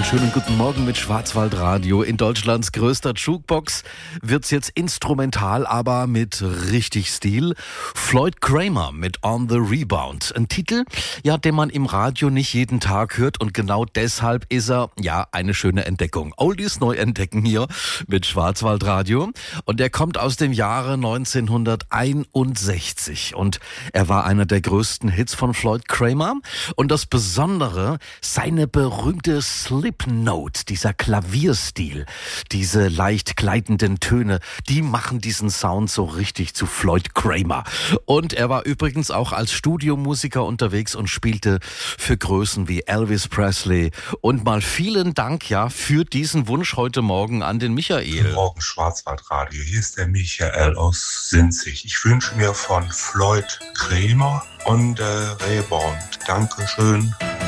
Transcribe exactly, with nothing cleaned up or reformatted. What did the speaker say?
Einen schönen guten Morgen mit Schwarzwaldradio. In Deutschlands größter Jukebox wird's jetzt instrumental, aber mit richtig Stil. Floyd Kramer mit On the Rebound. Ein Titel, ja, den man im Radio nicht jeden Tag hört, und genau deshalb ist er, ja, eine schöne Entdeckung. Oldies neu entdecken hier mit Schwarzwaldradio. Und er kommt aus dem Jahre neunzehnhunderteinundsechzig und er war einer der größten Hits von Floyd Kramer. Und das Besondere, seine berühmte Slipnote, dieser Klavierstil, diese leicht gleitenden Töne, die machen diesen Sound so richtig zu Floyd Kramer. Und er war übrigens auch als Studiomusiker unterwegs und spielte für Größen wie Elvis Presley. Und mal vielen Dank, ja, für diesen Wunsch heute Morgen an den Michael. Guten Morgen, Schwarzwaldradio. Hier ist der Michael aus Sinzig. Ich wünsche mir von Floyd Kramer On the Rebound. Dankeschön.